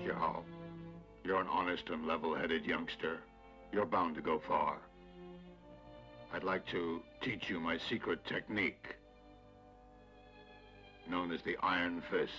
Jiao, you're an honest and level-headed youngster. You're bound to go far. I'd like to teach you my secret technique, known as the Iron Fist.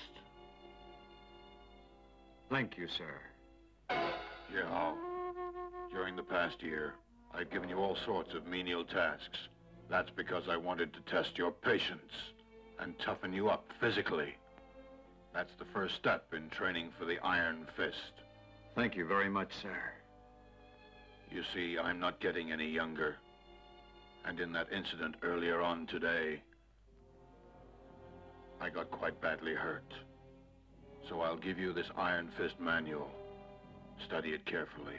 Thank you, sir. Jiao, during the past year, I've given you all sorts of menial tasks. That's because I wanted to test your patience and toughen you up physically. That's the first step in training for the Iron Fist. Thank you very much, sir. You see, I'm not getting any younger. And in that incident earlier on today, I got quite badly hurt. So I'll give you this Iron Fist manual. Study it carefully.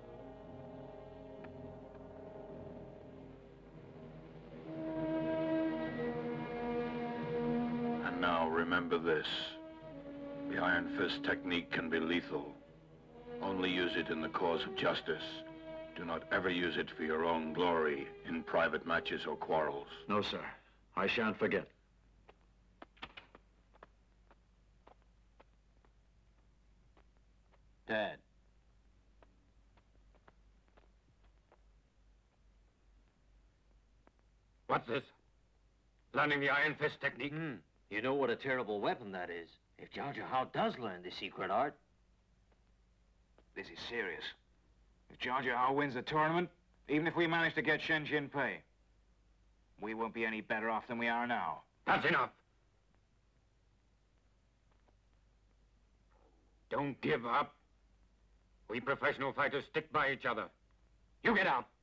And now remember this. The Iron Fist technique can be lethal. Only use it in the cause of justice. Do not ever use it for your own glory in private matches or quarrels. No, sir. I shan't forget. Dad. What's this? Learning the Iron Fist technique? You know what a terrible weapon that is. If Zhao Zhao does learn the secret art... This is serious. If Zhao Zhao wins the tournament, even if we manage to get Shen Jinpei, we won't be any better off than we are now. That's enough. Don't give up. We professional fighters stick by each other. You get out.